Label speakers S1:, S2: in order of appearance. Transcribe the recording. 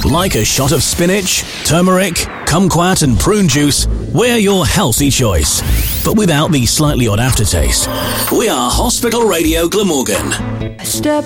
S1: Like a shot of spinach, turmeric, kumquat and prune juice, we're your healthy choice, but without the slightly odd aftertaste. We are Hospital Radio Glamorgan.
S2: I step